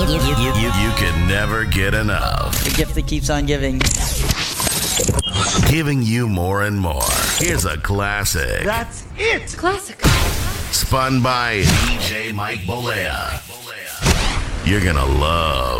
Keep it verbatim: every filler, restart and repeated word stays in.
You, you, you, you, You can never get enough. The gift that keeps on giving. Giving you more and more. Here's a classic. That's it. Classic. Spun by D J Mike Bolea. You're gonna love.